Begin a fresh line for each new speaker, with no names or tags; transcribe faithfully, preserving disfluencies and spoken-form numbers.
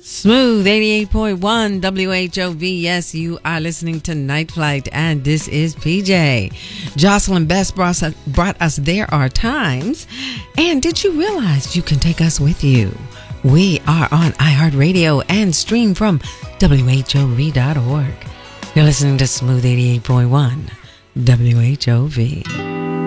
Smooth eighty-eight point one W H O V. Yes, you are listening to Night Flight, and this is P J. Jocelyn Best brought us, brought us There Are Times. And did you realize you can take us with you? We are on iHeartRadio and stream from W H O V dot org. You're listening to Smooth eighty-eight point one W H O V.